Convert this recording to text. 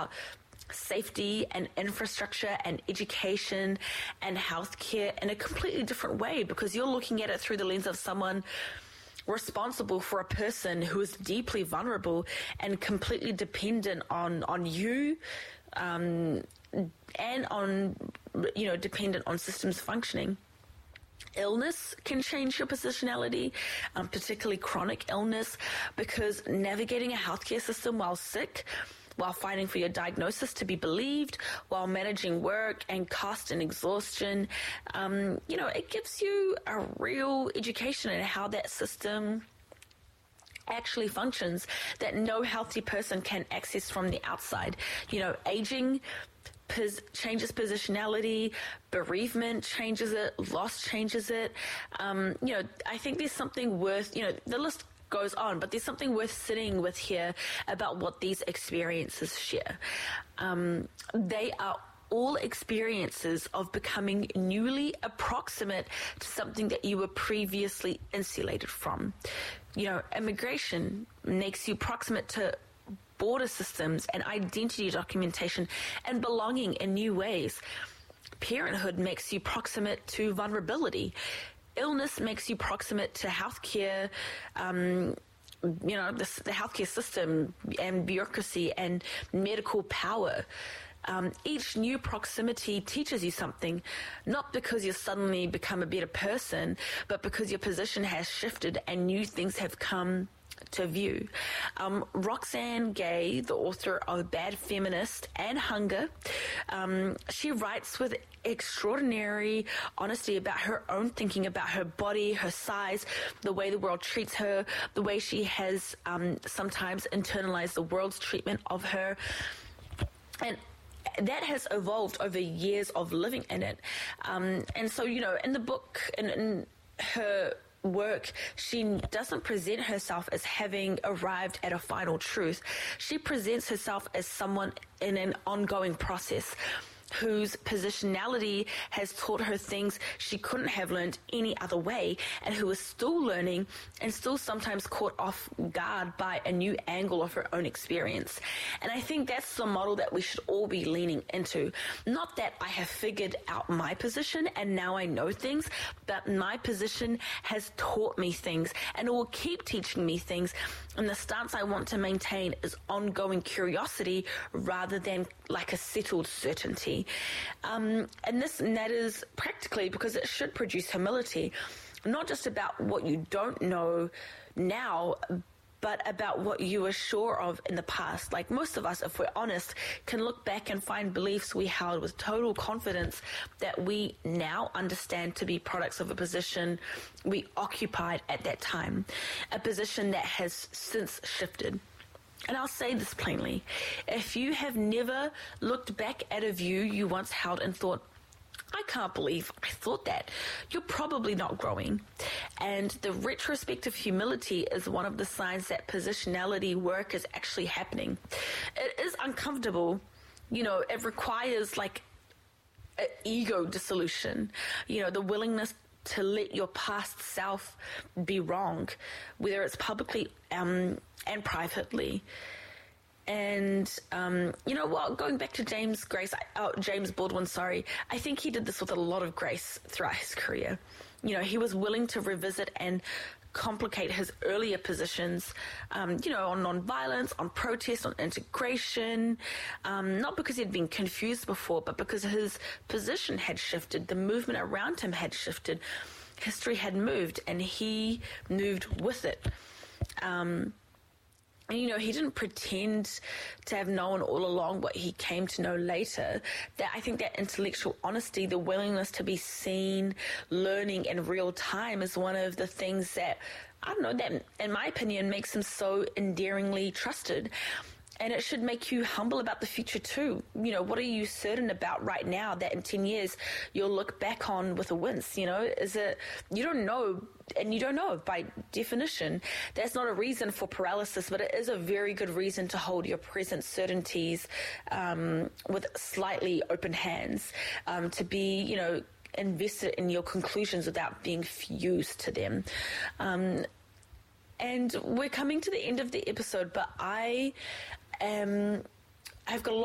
about safety and infrastructure and education and healthcare in a completely different way, because you're looking at it through the lens of someone responsible for a person who is deeply vulnerable and completely dependent on you, and on, dependent on systems functioning. Illness can change your positionality, particularly chronic illness, because navigating a healthcare system while sick, while fighting for your diagnosis to be believed, while managing work and cost and exhaustion, it gives you a real education in how that system actually functions that no healthy person can access from the outside. Aging changes positionality, bereavement changes it, loss changes it. I think there's something worth, the list goes on, but there's something worth sitting with here about what these experiences share. They are all experiences of becoming newly approximate to something that you were previously insulated from. Immigration makes you proximate to border systems and identity documentation and belonging in new ways. Parenthood makes you proximate to vulnerability. Illness makes you proximate to healthcare, the healthcare system and bureaucracy and medical power. Each new proximity teaches you something, not because you suddenly become a better person, but because your position has shifted and new things have come to view. Roxane Gay, the author of Bad Feminist and Hunger, she writes with extraordinary honesty about her own thinking about her body, her size, the way the world treats her, the way she has sometimes internalized the world's treatment of her. And that has evolved over years of living in it. And so, in the book, in her work, she doesn't present herself as having arrived at a final truth. She presents herself as someone in an ongoing process whose positionality has taught her things she couldn't have learned any other way, and who is still learning and still sometimes caught off guard by a new angle of her own experience. And I think that's the model that we should all be leaning into. Not that I have figured out my position and now I know things, but my position has taught me things and it will keep teaching me things. And the stance I want to maintain is ongoing curiosity rather than like a settled certainty. And this matters practically because it should produce humility, not just about what you don't know now, but about what you were sure of in the past. Like most of us, if we're honest, can look back and find beliefs we held with total confidence that we now understand to be products of a position we occupied at that time, a position that has since shifted. And I'll say this plainly. If you have never looked back at a view you once held and thought, I can't believe I thought that, you're probably not growing. And the retrospective humility is one of the signs that positionality work is actually happening. It is uncomfortable. It requires like an ego dissolution, the willingness to let your past self be wrong, whether it's publicly and privately. And, going back to James Baldwin, I think he did this with a lot of grace throughout his career. He was willing to revisit and complicate his earlier positions, on nonviolence, on protest, on integration, not because he'd been confused before, but because his position had shifted, the movement around him had shifted, history had moved, and he moved with it. He didn't pretend to have known all along what he came to know later. That I think that intellectual honesty, the willingness to be seen, learning in real time is one of the things that, that in my opinion makes him so endearingly trusted. And it should make you humble about the future too. What are you certain about right now that in 10 years you'll look back on with a wince? Is it, you don't know, and you don't know by definition. That's not a reason for paralysis, but it is a very good reason to hold your present certainties with slightly open hands, to be, invested in your conclusions without being fused to them. And we're coming to the end of the episode, but I've got a lot